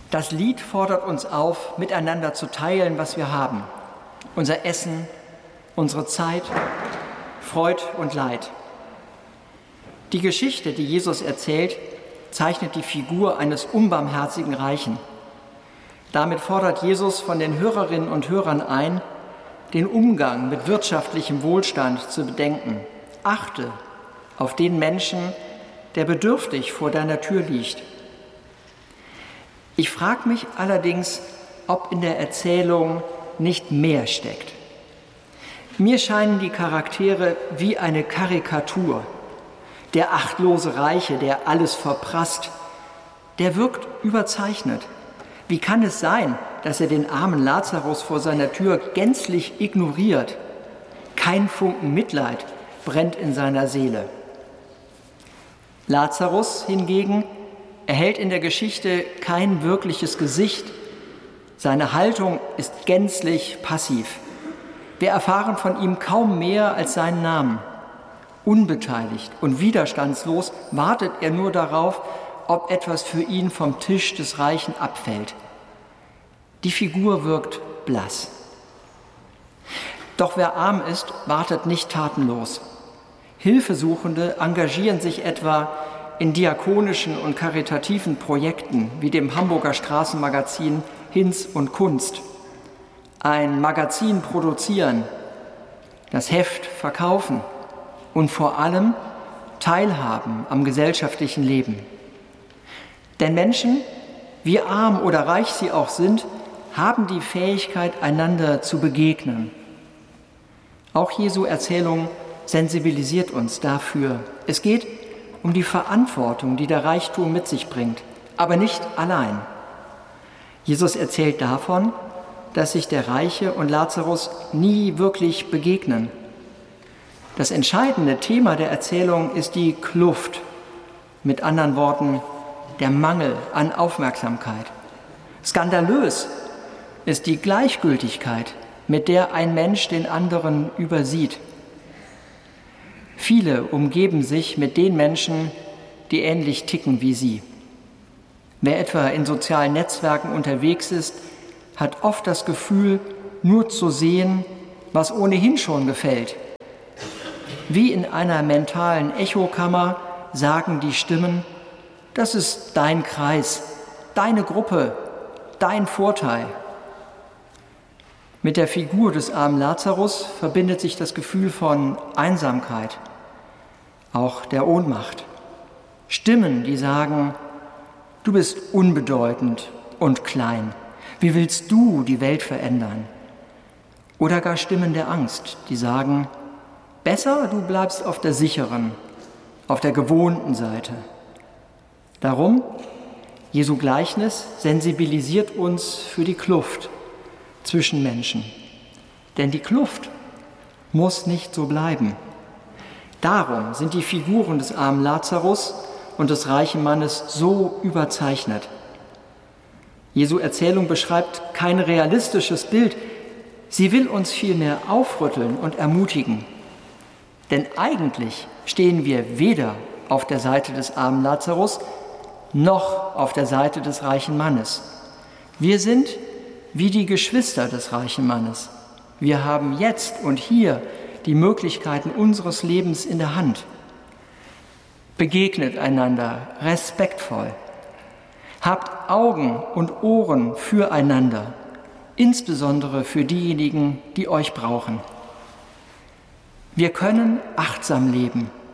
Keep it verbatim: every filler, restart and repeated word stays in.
Das Lied fordert uns auf, miteinander zu teilen, was wir haben. Unser Essen, unsere Zeit, Freud und Leid. Die Geschichte, die Jesus erzählt, zeichnet die Figur eines unbarmherzigen Reichen. Damit fordert Jesus von den Hörerinnen und Hörern ein, den Umgang mit wirtschaftlichem Wohlstand zu bedenken. Achte auf den Menschen, der bedürftig vor deiner Tür liegt. Ich frage mich allerdings, ob in der Erzählung nicht mehr steckt. Mir scheinen die Charaktere wie eine Karikatur. Der achtlose Reiche, der alles verprasst, der wirkt überzeichnet. Wie kann es sein, dass er den armen Lazarus vor seiner Tür gänzlich ignoriert? Kein Funken Mitleid brennt in seiner Seele. Lazarus hingegen erhält in der Geschichte kein wirkliches Gesicht. Seine Haltung ist gänzlich passiv. Wir erfahren von ihm kaum mehr als seinen Namen. Unbeteiligt und widerstandslos wartet er nur darauf, ob etwas für ihn vom Tisch des Reichen abfällt. Die Figur wirkt blass. Doch wer arm ist, wartet nicht tatenlos. Hilfesuchende engagieren sich etwa in diakonischen und karitativen Projekten wie dem Hamburger Straßenmagazin Hinz und Kunst. Ein Magazin produzieren, das Heft verkaufen und vor allem teilhaben am gesellschaftlichen Leben. Denn Menschen, wie arm oder reich sie auch sind, haben die Fähigkeit, einander zu begegnen. Auch Jesu Erzählung sensibilisiert uns dafür. Es geht um die Verantwortung, die der Reichtum mit sich bringt, aber nicht allein. Jesus erzählt davon, dass sich der Reiche und Lazarus nie wirklich begegnen. Das entscheidende Thema der Erzählung ist die Kluft, mit anderen Worten der Mangel an Aufmerksamkeit. Skandalös ist die Gleichgültigkeit, mit der ein Mensch den anderen übersieht. Viele umgeben sich mit den Menschen, die ähnlich ticken wie sie. Wer etwa in sozialen Netzwerken unterwegs ist, hat oft das Gefühl, nur zu sehen, was ohnehin schon gefällt. Wie in einer mentalen Echokammer sagen die Stimmen, das ist dein Kreis, deine Gruppe, dein Vorteil. Mit der Figur des armen Lazarus verbindet sich das Gefühl von Einsamkeit, auch der Ohnmacht. Stimmen, die sagen, du bist unbedeutend und klein. Wie willst du die Welt verändern? Oder gar Stimmen der Angst, die sagen, besser, du bleibst auf der sicheren, auf der gewohnten Seite. Darum, Jesu Gleichnis sensibilisiert uns für die Kluft zwischen Menschen. Denn die Kluft muss nicht so bleiben. Darum sind die Figuren des armen Lazarus und des reichen Mannes so überzeichnet. Jesu Erzählung beschreibt kein realistisches Bild, sie will uns vielmehr aufrütteln und ermutigen. Denn eigentlich stehen wir weder auf der Seite des armen Lazarus noch auf der Seite des reichen Mannes. Wir sind wie die Geschwister des reichen Mannes. Wir haben jetzt und hier die Möglichkeiten unseres Lebens in der Hand. Begegnet einander respektvoll. Habt Augen und Ohren füreinander, insbesondere für diejenigen, die euch brauchen. Wir können achtsam leben